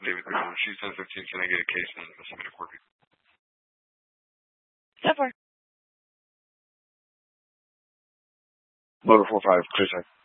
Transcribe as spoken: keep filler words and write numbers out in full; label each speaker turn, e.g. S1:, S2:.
S1: David Graham. She's ten fifteen. Can I get a case and submit a court?
S2: So far.
S1: Motor four five, clear side.